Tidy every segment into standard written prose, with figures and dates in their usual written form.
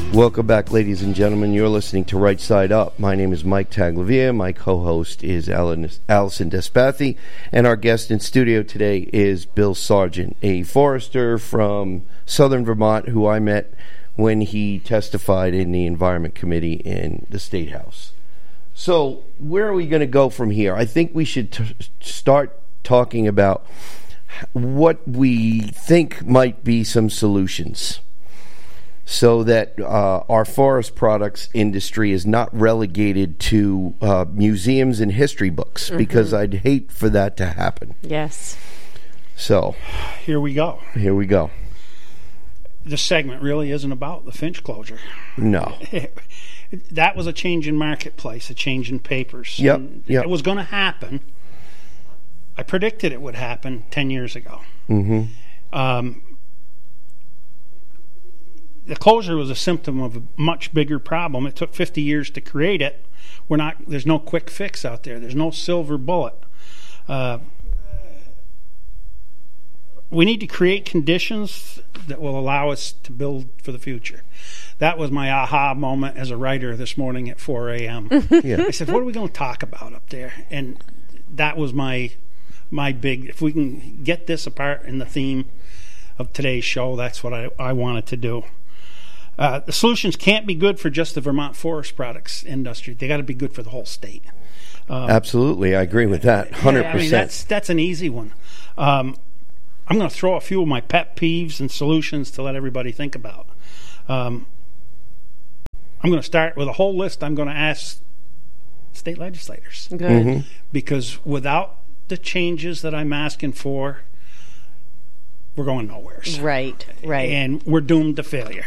Welcome back, ladies and gentlemen. You're listening to Right Side Up. My name is Mike Taglavia. My co-host is Allison Despathy. And our guest in studio today is Bill Sargent, a forester from southern Vermont who I met when he testified in the Environment Committee in the State House. So where are we going to go from here? I think we should start talking about what we think might be some solutions, so that our forest products industry is not relegated to museums and history books, because I'd hate for that to happen. Yes. So here we go. This segment really isn't about the Finch closure. No. That was a change in marketplace, a change in papers. Yep. It was going to happen. I predicted it would happen 10 years ago. The closure was a symptom of a much bigger problem. It took 50 years to create it. There's no quick fix out there. There's no silver bullet. We need to create conditions that will allow us to build for the future. That was my aha moment as a writer this morning at 4 a.m. I said, what are we going to talk about up there? And that was my big, if we can get this apart in the theme of today's show, that's what I wanted to do. The solutions can't be good for just the Vermont forest products industry. They got to be good for the whole state. Absolutely, I agree with that, 100%. I mean, that's an easy one. I'm going to throw a few of my pet peeves and solutions to let everybody think about. I'm going to start with a whole list. I'm going to ask state legislators. Good. Because without the changes that I'm asking for, we're going nowhere. Right. And we're doomed to failure.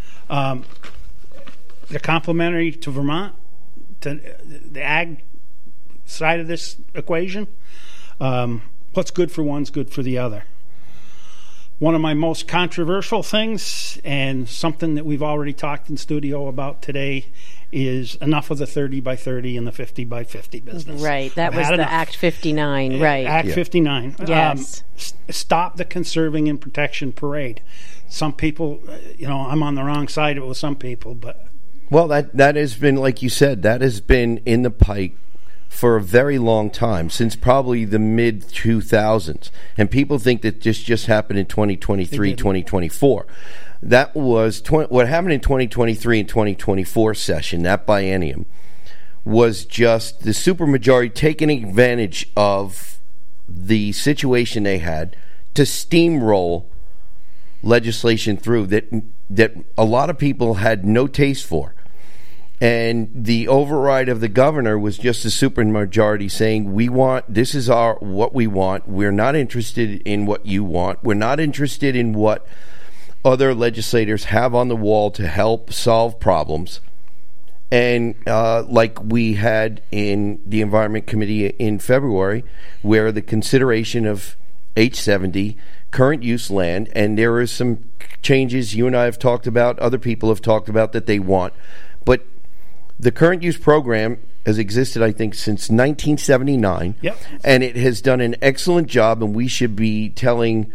They're complementary to Vermont, to the ag side of this equation. What's good for one's good for the other. One of my most controversial things, and something that we've already talked in studio about today, is enough of the 30 by 30 and the 50 by 50 business. Right, that was the enough. Act 59, right. Act 59. Yes. Stop the conserving and protection parade. Some people, I'm on the wrong side of it with some people, but... Well, that has been, like you said, that has been in the pike for a very long time, since probably the mid-2000s. And people think that this just happened in 2023, 2024. That was what happened in 2023 and 2024 session, that biennium, was just the supermajority taking advantage of the situation they had to steamroll legislation through that a lot of people had no taste for. And the override of the governor was just a supermajority saying, this is what we want. We're not interested in what you want. We're not interested in what other legislators have on the wall to help solve problems. And like we had in the Environment Committee in February, where the consideration of H70, current use land, and there are some changes you and I have talked about, other people have talked about that they want. But the current use program has existed, I think, since 1979. Yep. And it has done an excellent job, and we should be telling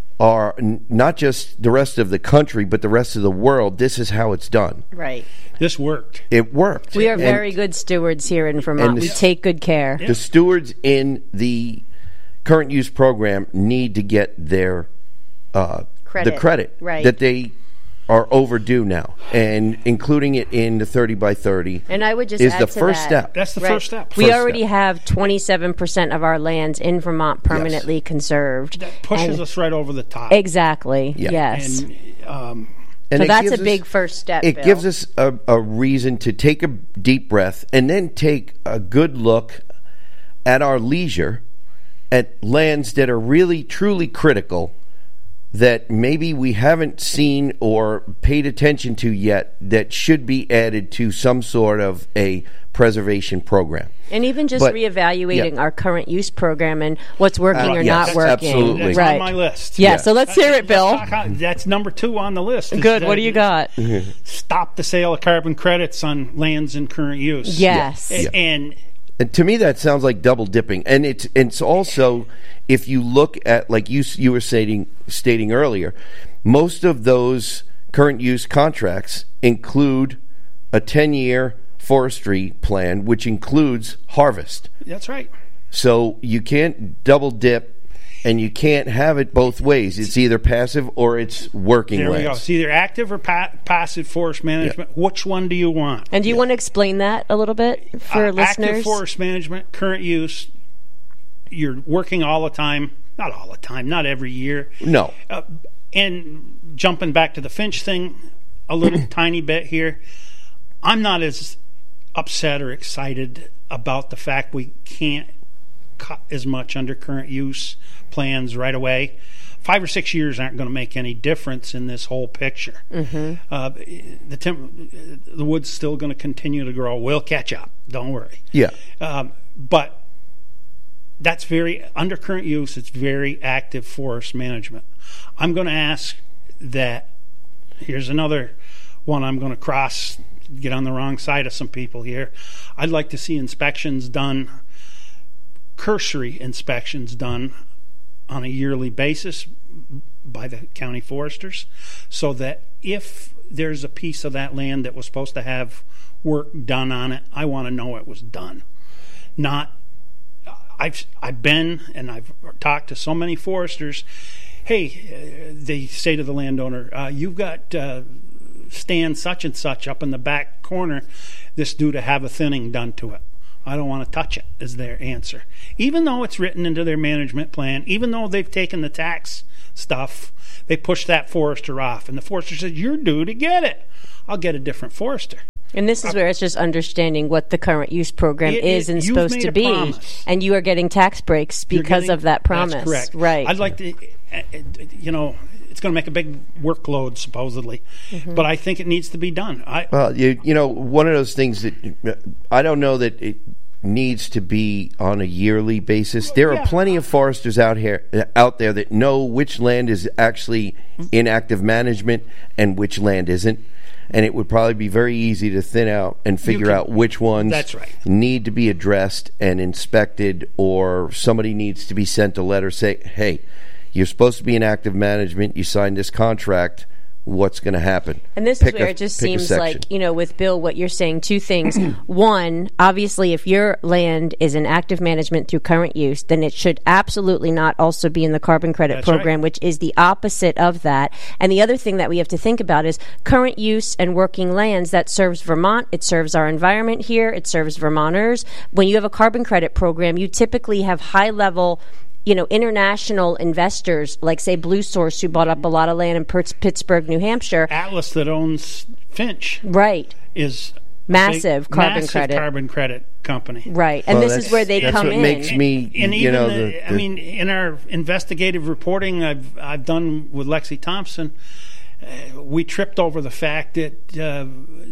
not just the rest of the country, but the rest of the world, this is how it's done. Right. This worked. It worked. We are very good stewards here in Vermont. We take good care. The stewards in the current use program need to get their credit. The credit right. that they are overdue now, and including it in the 30 by 30 and I would just is add the to first that. step. That's the first step. We already have 27% of our lands in Vermont permanently conserved. That pushes us right over the top. Exactly. Yeah. Yes. And so that's a big first step. It Bill. gives us a reason to take a deep breath and then take a good look at our leisure at lands that are really, truly critical that maybe we haven't seen or paid attention to yet that should be added to some sort of a preservation program. And even just reevaluating our current use program and what's working or not working. Absolutely. That's on my list. Yeah, so let's hear it, Bill. That's number 2 on the list. Good, what do you got? Stop the sale of carbon credits on lands in current use. Yes. And to me, that sounds like double dipping. And it's also, if you look at, like you were stating earlier, most of those current use contracts include a 10-year forestry plan, which includes harvest. That's right. So you can't double dip, and you can't have it both ways. It's either passive or it's working There we lands. go. It's either active or passive forest management. Yeah. Which one do you want? And do you want to explain that a little bit for listeners? Active forest management, current use, you're working all the time. Not all the time, not every year. No. And jumping back to the Finch thing a little tiny bit here, I'm not as upset or excited about the fact we can't cut as much under current use plans right away. 5 or 6 years aren't going to make any difference in this whole picture. Mm-hmm. The wood's still going to continue to grow. We'll catch up. Don't worry. Yeah. But that's very, under current use, it's very active forest management. I'm going to ask that, here's another one I'm going to get on the wrong side of some people here. I'd like to see inspections done, cursory inspections done on a yearly basis by the county foresters, so that if there's a piece of that land that was supposed to have work done on it, I want to know it was done. Not, I've been and I've talked to so many foresters. Hey, they say to the landowner, you've got stand such and such up in the back corner, this due to have a thinning done to it. I don't want to touch it, is their answer. Even though it's written into their management plan, even though they've taken the tax stuff, they push that forester off. And the forester says, you're due to get it. I'll get a different forester. And this is where it's just understanding what the current use program is and supposed to be. Promise. And you are getting tax breaks because of that promise. That's correct. Right. I'd like to, it's going to make a big workload, supposedly. Mm-hmm. But I think it needs to be done. Well, one of those things that I don't know that it needs to be on a yearly basis. There are plenty of foresters out there that know which land is actually in active management and which land isn't. And it would probably be very easy to thin out and figure out which ones need to be addressed and inspected, or somebody needs to be sent a letter saying, hey, you're supposed to be in active management, you signed this contract, what's going to happen? And this is where it just seems like, with Bill, what you're saying, two things. One, obviously, if your land is in active management through current use, then it should absolutely not also be in the carbon credit program, which is the opposite of that. And the other thing that we have to think about is current use and working lands. That serves Vermont. It serves our environment here. It serves Vermonters. When you have a carbon credit program, you typically have high-level international investors, like, say, Blue Source, who bought up a lot of land in Pittsburgh, New Hampshire. Atlas, that owns Finch. Right. Is massive carbon credit company. Right. And this is where they come in. Makes me, and even in our investigative reporting I've done with Lexi Thompson, we tripped over the fact that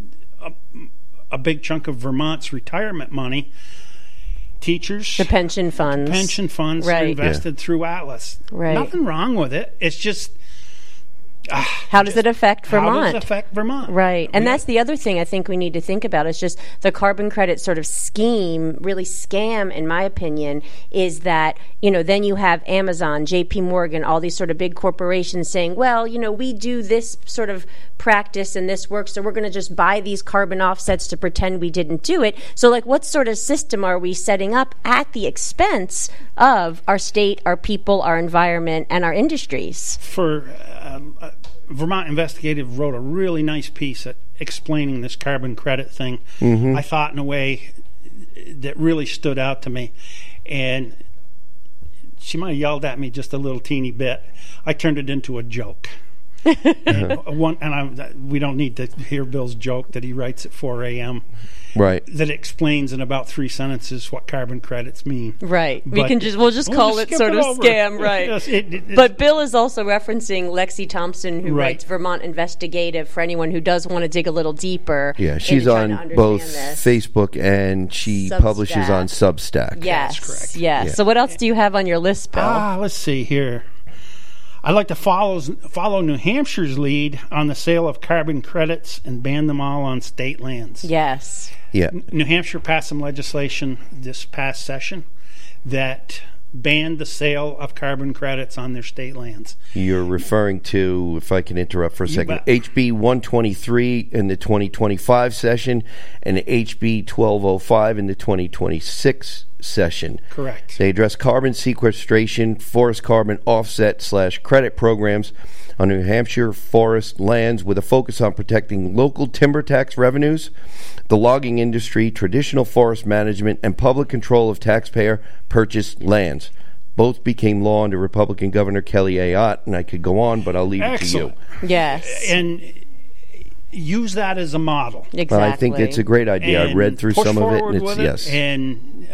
a big chunk of Vermont's retirement money, teachers, the pension funds are invested through Atlas. Right. Nothing wrong with it. It's just how does it affect Vermont? How does it affect Vermont? Right. And that's the other thing I think we need to think about is just the carbon credit sort of scheme, really scam, in my opinion, is that, then you have Amazon, JP Morgan, all these sort of big corporations saying, well, we do this sort of practice and this works, so we're going to just buy these carbon offsets to pretend we didn't do it. So, what sort of system are we setting up at the expense of our state, our people, our environment, and our industries? Vermont Investigative wrote a really nice piece explaining this carbon credit thing. Mm-hmm. I thought in a way that really stood out to me. And she might have yelled at me just a little teeny bit. I turned it into a joke. We don't need to hear Bill's joke that he writes at 4 a.m. Right. That explains in about 3 sentences what carbon credits mean. Right. We'll just call it sort of scam, right? Yes, but Bill is also referencing Lexi Thompson, who writes Vermont Investigative, for anyone who does want to dig a little deeper. Yeah, she's on both Facebook and she publishes on Substack. Yes. That's correct. Yeah. So what else do you have on your list, Bill? Let's see here. I'd like to follow New Hampshire's lead on the sale of carbon credits and ban them all on state lands. Yes. Yeah. New Hampshire passed some legislation this past session that banned the sale of carbon credits on their state lands. You're referring to, if I can interrupt for a second, HB 123 in the 2025 session and HB 1205 in the 2026 session. Correct. They address carbon sequestration, forest carbon offset / credit programs on New Hampshire forest lands with a focus on protecting local timber tax revenues, the logging industry, traditional forest management, and public control of taxpayer-purchased lands. Both became law under Republican Governor Kelly Ayotte, and I could go on, but I'll leave it to you. Yes. And use that as a model. Exactly. I think it's a great idea. And I read through some of it, and it's, yes. And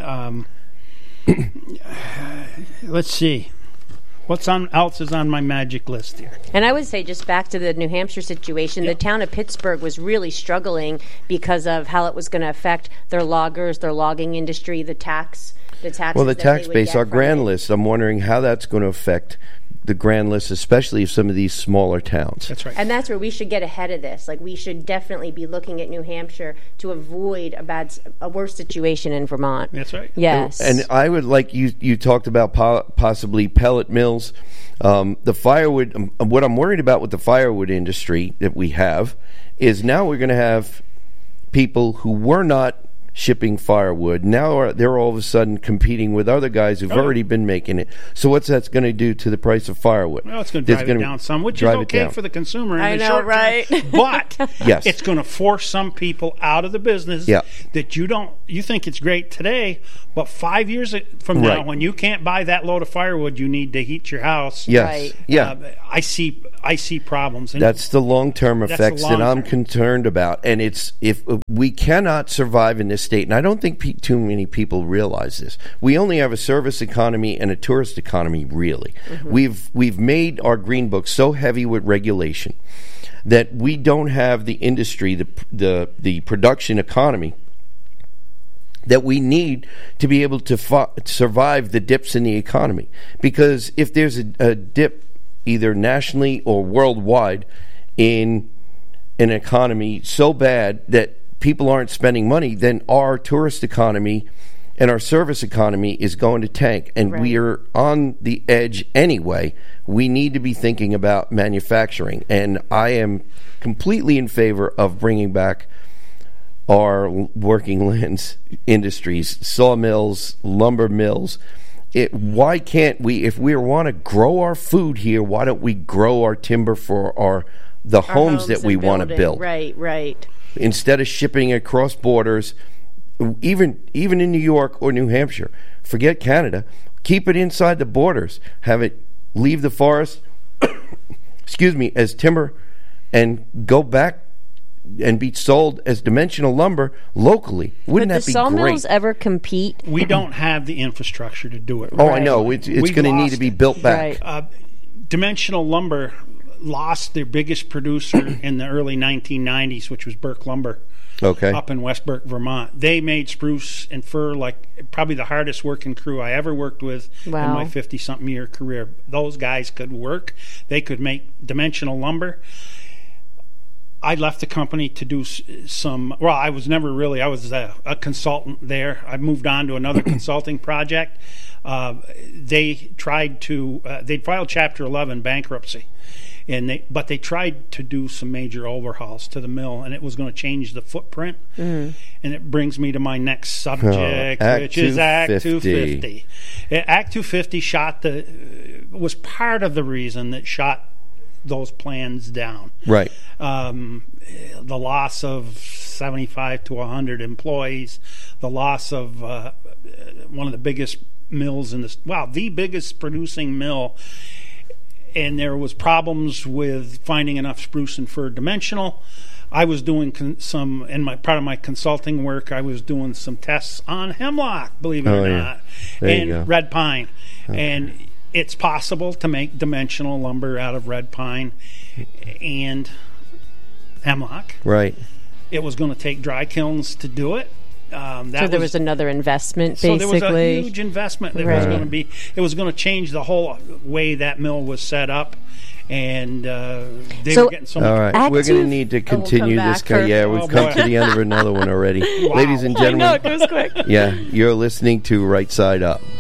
let's see. What's else is on my magic list here? And I would say, just back to the New Hampshire situation, the town of Pittsburgh was really struggling because of how it was going to affect their loggers, their logging industry, the taxes. Well, the tax base, our grand list, I'm wondering how that's going to affect the grand list, especially of some of these smaller towns. That's right. And that's where we should get ahead of this. Like, we should definitely be looking at New Hampshire to avoid a worse situation in Vermont. That's right. Yes. And I would like you talked about possibly pellet mills. The firewood, what I'm worried about with the firewood industry that we have is now we're going to have people who were not shipping firewood. Now they're all of a sudden competing with other guys who've already been making it. So what's that going to do to the price of firewood? Well, it's going to drive it down some, which is okay for the consumer in the short right? term. But yes, it's going to force some people out of the business that you think it's great today, but 5 years from now, when you can't buy that load of firewood you need to heat your house, I see problems. And that's the long-term effects that I'm concerned about. And it's if we cannot survive in this state, and I don't think too many people realize this. We only have a service economy and a tourist economy, really. Mm-hmm. We've made our green book so heavy with regulation that we don't have the industry, the production economy that we need to be able to survive the dips in the economy. Because if there's a dip either nationally or worldwide in an economy so bad that people aren't spending money, then our tourist economy and our service economy is going to tank. And we are on the edge anyway. We need to be thinking about manufacturing. And I am completely in favor of bringing back our working lands industries, sawmills, lumber mills. Why can't we, if we want to grow our food here, why don't we grow our timber for the homes that we want to build? Right. Instead of shipping across borders, even in New York or New Hampshire, forget Canada, keep it inside the borders. Have it leave the forest, as timber, and go back and be sold as dimensional lumber locally. Wouldn't that be great? But the sawmills ever compete? We don't have the infrastructure to do it. Oh, I know. It's going to need to be built back. Dimensional lumber lost their biggest producer in the early 1990s, which was Burke Lumber. Okay. Up in West Burke, Vermont. They made spruce and fir like probably the hardest working crew I ever worked with in my 50-something year career. Those guys could work. They could make dimensional lumber. I left the company to do I was a consultant there. I moved on to another consulting project. They filed Chapter 11 bankruptcy. But they tried to do some major overhauls to the mill, and it was going to change the footprint. Mm-hmm. And it brings me to my next subject, which is Act 250. Act 250 was part of the reason that shot those plans down. Right. The loss of 75 to 100 employees, the loss of one of the biggest mills the biggest producing mill. And there was problems with finding enough spruce and fir dimensional. I was doing part of my consulting work, I was doing some tests on hemlock, believe it or not, and red pine. And it's possible to make dimensional lumber out of red pine and hemlock. Right. It was going to take dry kilns to do it. So there was another investment, basically. So there was a huge investment that was going to be. It was going to change the whole way that mill was set up, and they were getting so much. All right, we're going to need to continue this. We've come to the end of another one already. Wow. Ladies and gentlemen, I know, it goes quick. Yeah, you're listening to Right Side Up.